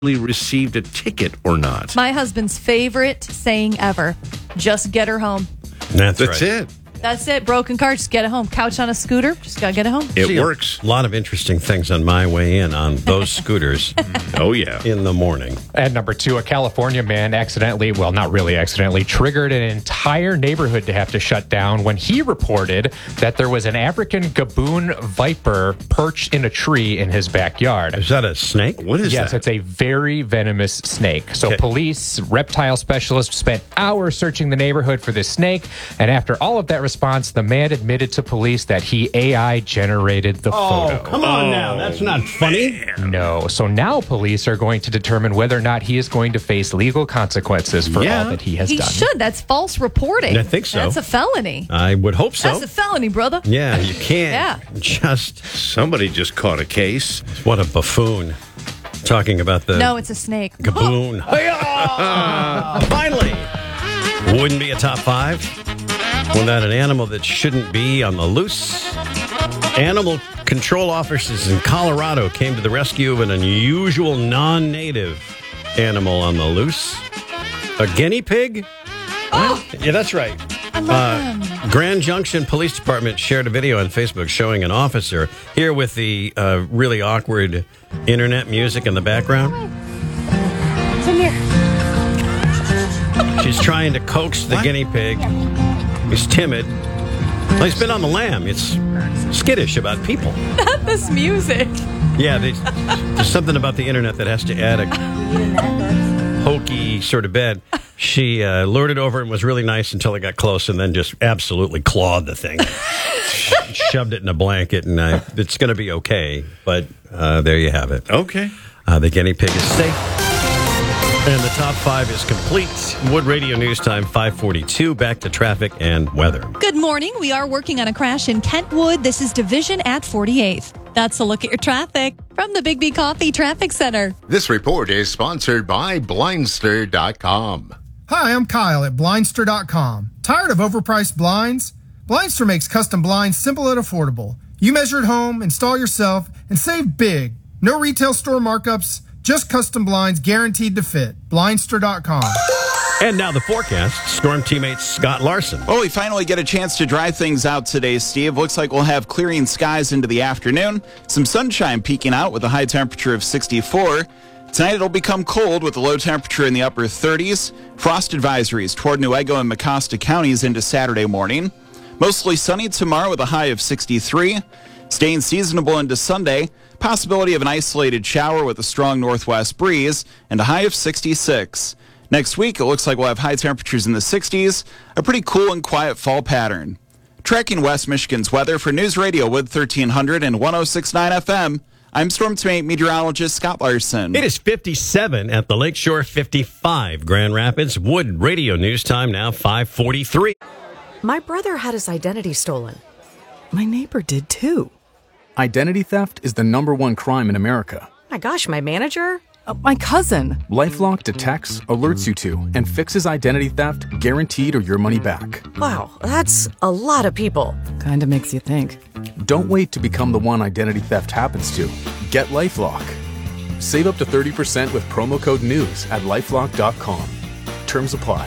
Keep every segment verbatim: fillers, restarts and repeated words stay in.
received a ticket or not. My husband's favorite saying ever, just get her home. That's, That's right. it. That's it. Broken car, just get it home. Couch on a scooter, just got to get it home. It See, works. A lot of interesting things on my way in on those scooters Oh, yeah. in the morning. And number two, a California man accidentally, well, not really accidentally, triggered an entire neighborhood to have to shut down when he reported that there was an African gaboon viper perched in a tree in his backyard. Is that a snake? What is Yes, that? it's a very venomous snake. So Okay. police, reptile specialists spent hours searching the neighborhood for this snake. And after all of that response, the man admitted to police that he A I generated the Oh, photo. come on now. That's not funny. No. So now police are going to determine whether or not he is going to face legal consequences for Yeah. all that he has He done. should. That's false reporting. I think so. That's a felony. I would hope so. That's a felony, brother. Yeah, you can't Yeah. just... Somebody just caught a case. What a buffoon. Talking about the No, it's a snake. gaboon. Hi-yah! Finally! Wouldn't be a top five without an animal that shouldn't be on the loose. Animal control officers in Colorado came to the rescue of an unusual non-native animal on the loose. A guinea pig? Oh, Yeah, that's right. I love Uh, them. Grand Junction Police Department shared a video on Facebook showing an officer here with the uh, really awkward internet music in the background. Come here. She's trying to coax the guinea pig. He's timid. Well, he's been on the lam. It's skittish about people. This music. Yeah, they, there's something about the internet that has to add a hokey sort of bed. She uh, lured it over and was really nice until it got close and then just absolutely clawed the thing. Shoved it in a blanket, and uh, it's going to be okay. But uh, there you have it. Okay. Uh, the guinea pig is safe. And the top five is complete. Wood Radio News Time, five forty-two. Back to traffic and weather. Good morning. We are working on a crash in Kentwood. This is Division at forty-eighth. That's a look at your traffic from the Big B Coffee Traffic Center. This report is sponsored by Blindster dot com. Hi, I'm Kyle at Blindster dot com. Tired of overpriced blinds? Blindster makes custom blinds simple and affordable. You measure at home, install yourself, and save big. No retail store markups, just custom blinds guaranteed to fit. Blindster dot com. And now the forecast. Storm teammate Scott Larson. Well, we finally get a chance to dry things out today, Steve. Looks like we'll have clearing skies into the afternoon. Some sunshine peeking out with a high temperature of sixty-four. Tonight it'll become cold with a low temperature in the upper thirties. Frost advisories toward Newaygo and Mecosta counties into Saturday morning. Mostly sunny tomorrow with a high of sixty-three. Staying seasonable into Sunday. Possibility of an isolated shower with a strong northwest breeze and a high of sixty-six. Next week, it looks like we'll have high temperatures in the sixties, a pretty cool and quiet fall pattern. Tracking West Michigan's weather for News Radio Wood thirteen hundred and one oh six point nine F M, I'm Storm Teammate Meteorologist Scott Larson. It is fifty-seven at the Lakeshore, fifty-five Grand Rapids. Wood Radio News Time now, five forty-three. My brother had his identity stolen. My neighbor did too. Identity theft is the number one crime in America. My gosh, my manager? Uh, my cousin. LifeLock detects, alerts you to, and fixes identity theft guaranteed or your money back. Wow, that's a lot of people. Kinda makes you think. Don't wait to become the one identity theft happens to. Get LifeLock. Save up to thirty percent with promo code NEWS at lifelock dot com. Terms apply.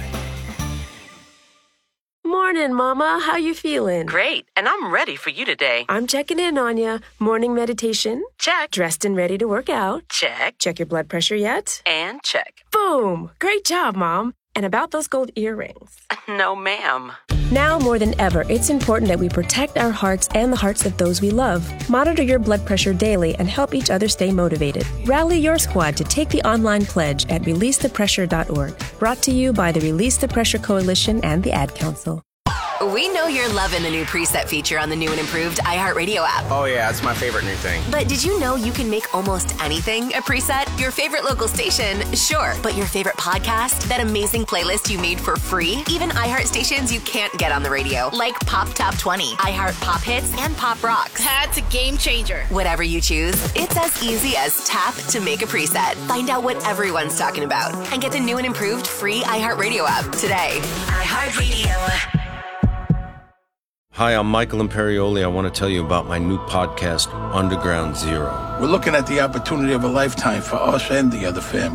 Morning, Mama. How you feeling? Great, and I'm ready for you today. I'm checking in on ya. Morning meditation? Check. Dressed and ready to work out? Check. Check your blood pressure yet? And check. Boom! Great job, Mom. And about those gold earrings? No, ma'am. Now more than ever, it's important that we protect our hearts and the hearts of those we love. Monitor your blood pressure daily and help each other stay motivated. Rally your squad to take the online pledge at release the pressure dot org. Brought to you by the Release the Pressure Coalition and the Ad Council. We know you're loving the new preset feature on the new and improved iHeartRadio app. Oh, yeah, it's my favorite new thing. But did you know you can make almost anything a preset? Your favorite local station? Sure. But your favorite podcast? That amazing playlist you made for free? Even iHeart stations you can't get on the radio, like Pop Top twenty, iHeart Pop Hits, and Pop Rocks. That's a game changer. Whatever you choose, it's as easy as tap to make a preset. Find out what everyone's talking about and get the new and improved free iHeartRadio app today. iHeartRadio. Hi, I'm Michael Imperioli. I want to tell you about my new podcast, Underground Zero. We're looking at the opportunity of a lifetime for us and the other family.